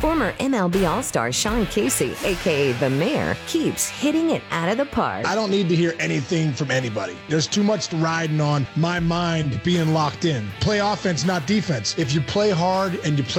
Former MLB All-Star Sean Casey, a.k.a. The Mayor, keeps hitting it out of the park. I don't need to hear anything from anybody. There's too much riding on my mind being locked in. Play offense, not defense. If you play hard and you play